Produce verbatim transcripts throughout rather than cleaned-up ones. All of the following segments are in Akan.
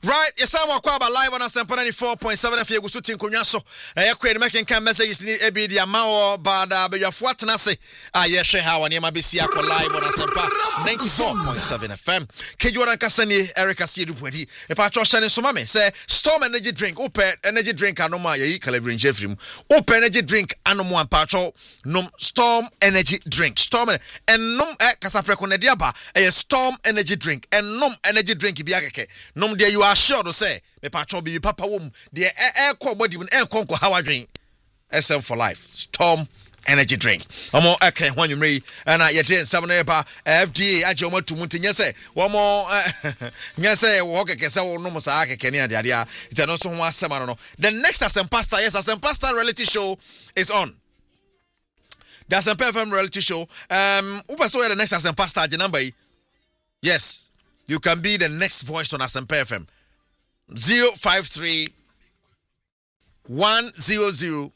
Right, yes, I'm Wakwaba live on Asempa ninety-four point seven F M Gusuti Nkunyaso. Eh yakwe making can messages ni ebi dia mawo bada be yafo atenase. Ah yes, how ani ma besi akọ live on Asempa ninety-four point seven F M. Kejuara kasani Eric Asiedu Bwedi. E pa cho shane so mame say Storm energy drink, open energy drink anoma ye calibrin jeffrim. Open energy drink anomo ampacho nom Storm energy drink. Storm and nom e kasapreko ne diaba e Storm energy drink and nom energy drink bi akeke. Nom de you are sure to say me patcho bi papa wom de e call body mun e konko how drink S M for life Storm energy drink omo eke ho nwumre na ye den seven eba F D A age omo tumunti nye say wo mo nye say wo keke say wo no sa keke ne ade ade a it no so ho asema no. The next Asem Pastor, yes, Asem Pastor reality show is on. The Asem F M reality show um upa so the next Asem Pastor the number. Yes, you can be the next voice on Asem F M. zero five three one zero zero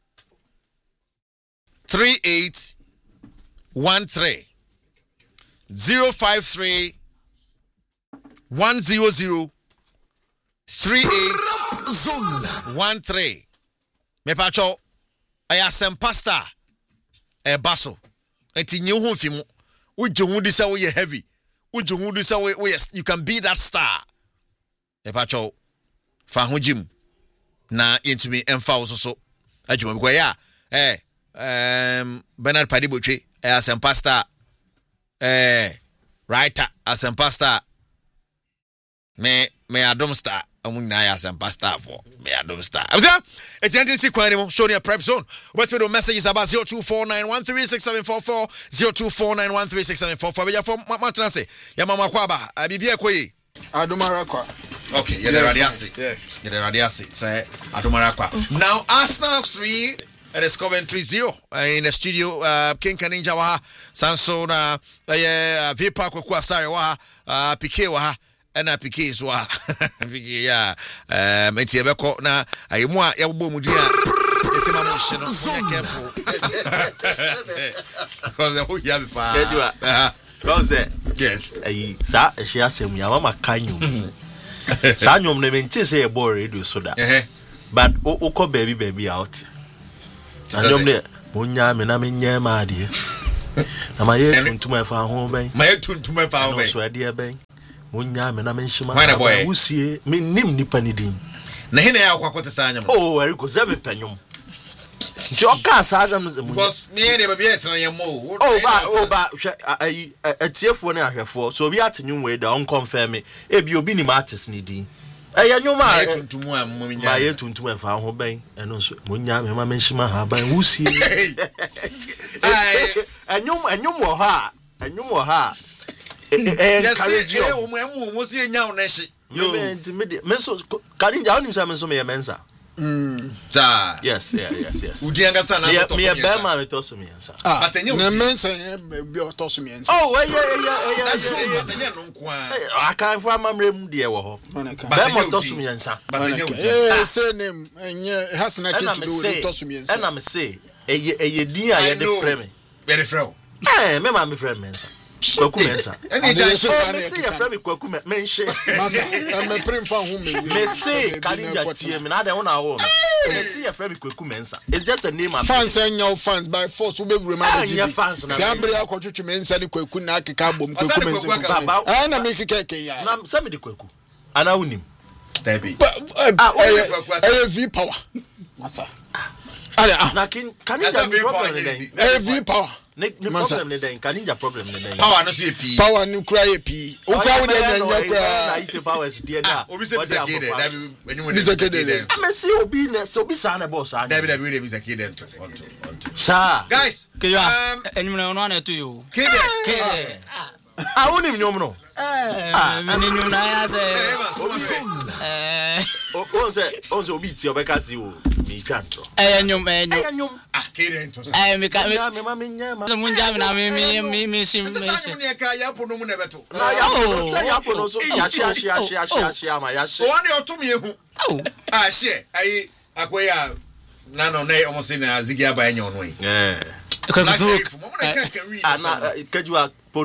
three eight one three. zero five three one zero zero three eight one three. Me pacho I Asem Pastor e baso. Enti nyi ho fi mu. Uju hu di say we heavy. Uju hu di say we yes, you can be that star. E pacho fa ho jim na yentumi emfa wo so adwuma bi kwa ya eh um Bernard Padibotwe eh Asem Pastor eh writer Asem Pastor me me Adom Star amun na Asem Pastor for me Adom Star abza etiantin si kwani mo show your prep zone what we do messages about zero two four nine one three six seven four four zero two four nine one three six seven four four be ya for matranse ya mama kwaba bibi ekoyi Adomara kwa. Okay, you're the radiasi. Yeah. You're the radiasi. Say Adomara kwa. Now Arsenal three, it is Coventry zero uh, in the studio. Uh, King Kaninja wa Sanso na uh, V Park kwa sare wa uh, Piqué wa and na Piqué is wa Piqué yeah. Um, enti ebeko na ayimu a yabubo mu dia. Ese ma mo hye no careful. Because who ya be pa. Cause yes. Eh sa ehye asem ya mama kanyo. Sa nyom ne mente say e ball radio so da. But o ko baby baby out. Anyom ne munya me na menye ma ade. Na ma ye tuntum afa ho ben. Ma ye tuntum afa ho ben. So ade ben. Munya me na menhima. Boy usie me nim nipa ni din. Na hina ya kwakwota sa anyam. Oh, eri ko ze me panyom. Joka saza mu because me e be be tena yemo oh ba oh ba ayi atiefo na ahwefo so obi atenwum we da on confirm e bi obi ni artist ni din eya nyoma tuntum am mo nya ba ye tuntum e fa ho ben eno so mo nya me ma menhima ha ban wusie ai enyum enyum wo ha enyum wo ha e encourage you o mo emu mo si nya wo na hye yo me so Karinja onim sa me so me mensa Mm. Ta. Yes, yeah, yes, yes. Udianga sana to to. Me e be ma me to so me yansa. Ah, na mensa be to so me yansa. Oh, yeah, yeah, yeah, yeah. Batenya no nko a. Aka for amamre mu de wo ho. Be ma to so me yansa. Eh, say name enye has nothing to do with to so me yansa. And I'm say, eye eye din a ye de frame me. Be de frame. Eh, me ma me frame mensa. Kwaku mensa. Any guy say me say your frame kwaku me menhye. Masa, me prim fa hu me. Me say Karinja tie me na de wona wo. Me say your frame kwaku mensa. It's just a name and fans anya fans by force we be remind you. Fans na. Say abere akotwetwe mensa ni kwaku na akeka bom kwaku mensa. Ah na make keke ya. Na say me de kwaku. Ana unim. Debi. Eh V power. Masa. Ah na kin Karinja problem ni. Eh V power. Ne problem ne den Kaninja problem ne den power no so e pi power no kra e pi o kwa we dey nya kra na ite powers dey na obi se bizake dey that be when you want bizake dey am see obi na so obi sa na boss ah that be that be bizake dey to on to on to sa guys um enyum na no na to you kede kede ah woni nyom no eh me nyum na ya se eh o se o se obi ti obeka si o mi twantro eh nyum eh nyum ah kede to eh me ka me ma me nya ma mun jam na me me me me sim me sim ne ka ya po no mu na beto na ya po se ya po no so ya shi shi shi shi shi ama ya shi o wani otum yehu ah she ai akoya na no na omo se na zigi aba nya ono yi eh ka so ana kajua pono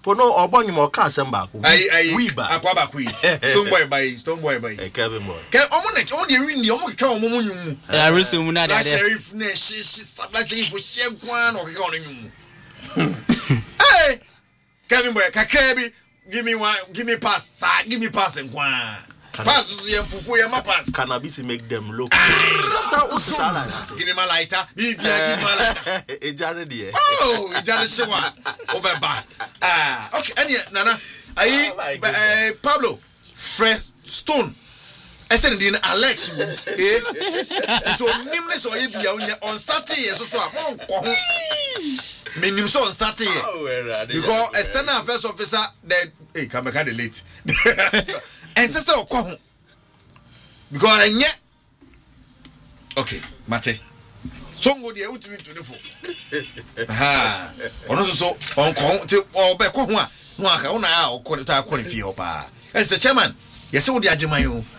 no obonyi mo ka asem baako we ba akwa baako yi stone boy by stone boy by e Kevin boy ke omo na omo de win omo keka omo mu nyum ya resu mu na da de sheriff na shi shi sabla sheriff shi kwa na keka ono nyum hey Kevin boy kakra bi give me one give me pass sa give me pass en kwa pass you fufu you ma pass cannabis make them look give me my lighter give me my lighter e jare de oh e jare se wa obeba ah okay any nana ayi eh Pablo Fred Stone ese ndi Alex eh so nimne so ye bia on start here so so a mon ko ho menim so on start here because external affairs officer the eh kameka the late and say so ko ho because enye okay mate songo de utimi to defo ha ono so so on ko te obe ko ho a no aka una a ko ta ko ne fie ho pa as the chairman yes wo de ageman yo